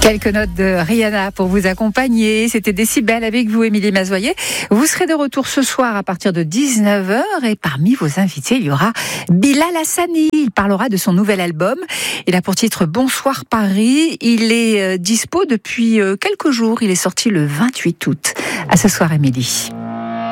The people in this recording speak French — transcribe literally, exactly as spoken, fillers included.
Quelques notes de Rihanna pour vous accompagner. C'était Décibel avec vous, Émilie Mazoyer. Vous serez de retour ce soir à partir de dix-neuf heures et parmi vos invités, il y aura Bilal Hassani. Il parlera de son nouvel album. Il a pour titre Bonsoir Paris. Il est dispo depuis quelques jours. Il est sorti le vingt-huit août. À ce soir, Émilie.